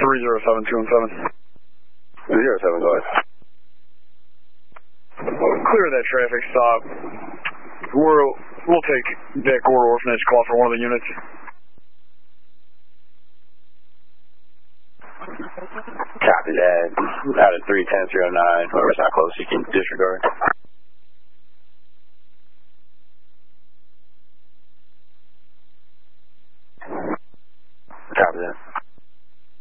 307-217. 07, go ahead. Clear that traffic stop. We'll take Vic or Orphanage call for one of the units. Copy that. Out of 310-309. Whoever's not close, you can disregard.